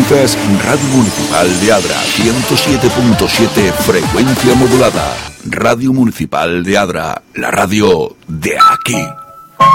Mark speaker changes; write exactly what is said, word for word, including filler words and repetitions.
Speaker 1: Sintonizas Radio Municipal de Adra, ciento siete punto siete frecuencia modulada. Radio Municipal de Adra, la radio de aquí.